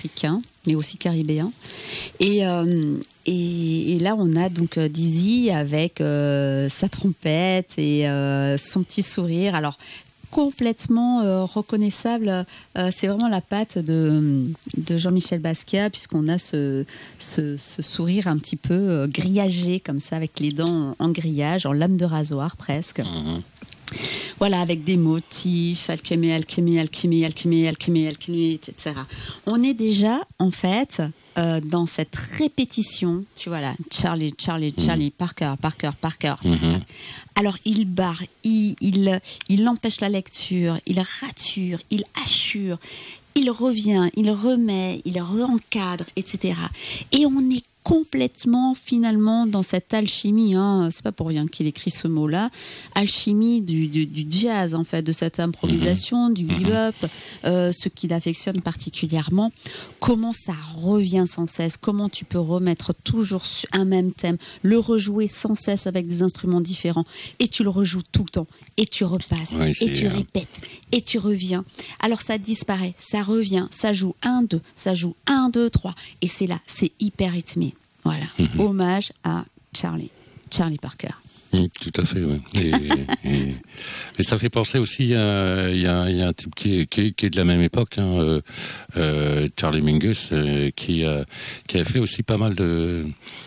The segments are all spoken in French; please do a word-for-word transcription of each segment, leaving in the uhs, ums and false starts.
africain, mais aussi caribéen. Et, euh, et, et là, on a donc Dizzy avec euh, sa trompette et euh, son petit sourire. Alors, complètement euh, reconnaissable. Euh, c'est vraiment la patte de, de Jean-Michel Basquiat, puisqu'on a ce, ce, ce sourire un petit peu euh, grillagé, comme ça, avec les dents en, en grillage, en lame de rasoir presque. Mmh. Voilà, avec des motifs, alchimie, alchimie, alchimie, alchimie, alchimie, alchimie, et cetera. On est déjà, en fait, euh, dans cette répétition, tu vois là, Charlie, Charlie, Charlie, mmh. Parker, Parker, Parker. Mmh. Alors, il barre, il, il, il empêche la lecture, il rature, il assure, il revient, il remet, il re-encadre, et cetera. Et on est complètement finalement dans cette alchimie, hein, c'est pas pour rien qu'il écrit ce mot-là, alchimie du, du, du jazz en fait, de cette improvisation, mmh. du bebop, euh, ce qu'il affectionne particulièrement. Comment ça revient sans cesse, comment tu peux remettre toujours un même thème, le rejouer sans cesse avec des instruments différents, et tu le rejoues tout le temps, et tu repasses, oui, et tu euh... répètes, et tu reviens. Alors ça disparaît, ça revient, ça joue un, deux, ça joue un, deux, trois, et c'est là, c'est hyper rythmé. Voilà, mmh. Hommage à Charlie, Charlie Parker. Mmh, tout à fait, oui. Et, et, et ça fait penser aussi, il y a, y a, y a un type qui est, qui, est, qui est de la même époque, hein, euh, euh, Charlie Mingus, euh, qui, a, qui a fait aussi pas mal de...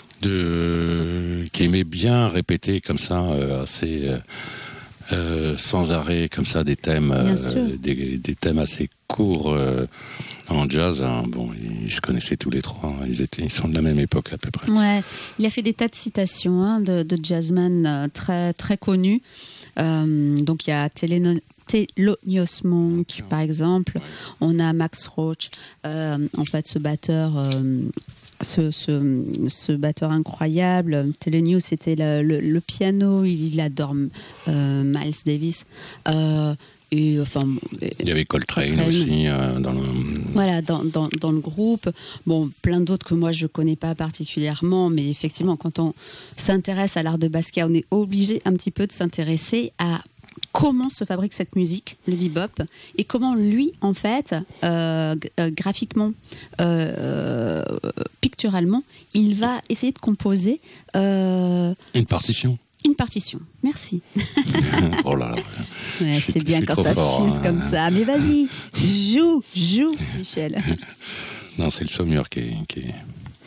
de qui aimait bien répéter comme ça, euh, assez... Euh, Euh, sans arrêt, comme ça, des thèmes, euh, des, des thèmes assez courts euh, en jazz. Hein. Bon, ils, je connaissais tous les trois. Hein. Ils étaient, ils sont de la même époque à peu près. Ouais, il a fait des tas de citations hein, de, de jazzmen euh, très très connus. Euh, donc il y a Thelonious Thelonious Monk, par exemple. On a Max Roach, euh, en fait, ce batteur. Euh, Ce, ce, ce batteur incroyable. Thelonious, c'était le, le, le piano, il, il adore euh, Miles Davis. Euh, et, enfin, il y avait Coltrane, Coltrane. aussi euh, dans, le... voilà, dans, dans, dans le groupe. Bon, plein d'autres que moi je ne connais pas particulièrement, mais effectivement, quand on s'intéresse à l'art de Basquiat, on est obligé un petit peu de s'intéresser à comment se fabrique cette musique, le bebop, et comment lui, en fait, euh, euh, graphiquement, euh, picturalement, il va essayer de composer... Euh, une partition. Une partition, merci. Oh là là. Ouais, c'est bien quand ça fort, fuse hein. comme ça. Mais vas-y, joue, joue, Michel. Non, c'est le saumur qui est... Qui est...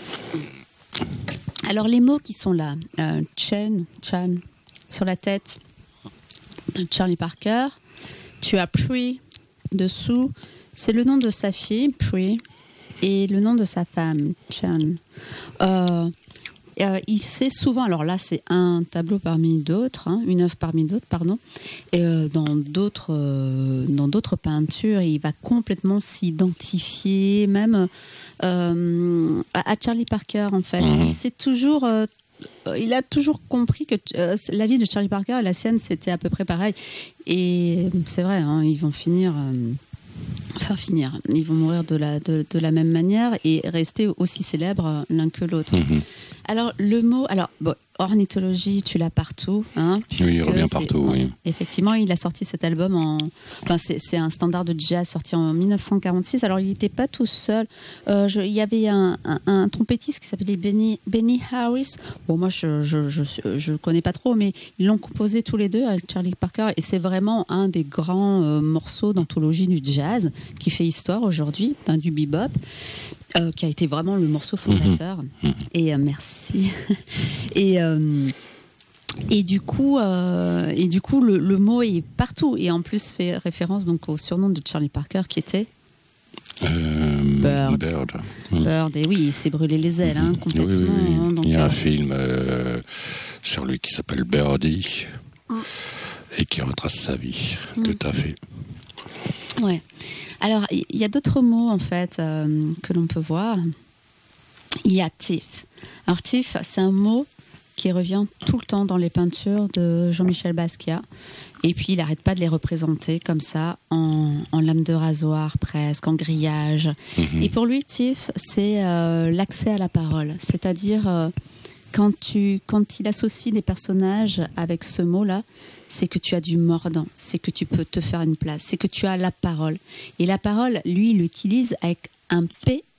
Alors, les mots qui sont là, euh, Chan, Chan, sur la tête... Charlie Parker, tu as Pree dessous, c'est le nom de sa fille, Pree, et le nom de sa femme, Chan. Euh, euh, il sait souvent, alors là c'est un tableau parmi d'autres, hein, une œuvre parmi d'autres, pardon, et euh, dans d'autres, euh, dans d'autres peintures, il va complètement s'identifier, même euh, à, à Charlie Parker en fait. Mmh. C'est toujours euh, il a toujours compris que euh, la vie de Charlie Parker et la sienne, c'était à peu près pareil. Et c'est vrai, hein, ils vont finir... Euh, enfin, finir. Ils vont mourir de la, de, de la même manière et rester aussi célèbres l'un que l'autre. Mm-hmm. Alors, le mot... Alors, bon, ornithologie, tu l'as partout. Hein, oui, il revient partout, bon, oui. Effectivement, il a sorti cet album en... Enfin, c'est, c'est un standard de jazz sorti en dix-neuf cent quarante-six. Alors, il n'était pas tout seul. Euh, je, il y avait un, un, un trompettiste qui s'appelait Benny, Benny Harris. Bon, moi, je ne je, je, je connais pas trop, mais ils l'ont composé tous les deux avec Charlie Parker. Et c'est vraiment un des grands euh, morceaux d'anthologie du jazz qui fait histoire aujourd'hui, hein, du bebop. Euh, qui a été vraiment le morceau fondateur. Mmh. Et euh, merci. et, euh, et du coup, euh, et du coup le, le mot est partout. Et en plus, fait référence donc, au surnom de Charlie Parker qui était euh, Bird. Bird. Bird. Et oui, il s'est brûlé les ailes, hein, complètement. Oui, oui, oui. Hein, donc, il y a euh... un film euh, sur lui qui s'appelle Birdie mmh. et qui retrace sa vie. Mmh. Tout à fait. Ouais. Alors, il y a d'autres mots, en fait, euh, que l'on peut voir. Il y a tiff. Alors, tiff, c'est un mot qui revient tout le temps dans les peintures de Jean-Michel Basquiat. Et puis, il n'arrête pas de les représenter comme ça, en, en lame de rasoir presque, en grillage. Mm-hmm. Et pour lui, tiff, c'est euh, l'accès à la parole. C'est-à-dire, euh, quand, tu, quand il associe les personnages avec ce mot-là, c'est que tu as du mordant, c'est que tu peux te faire une place, c'est que tu as la parole. Et la parole, lui, il l'utilise avec un P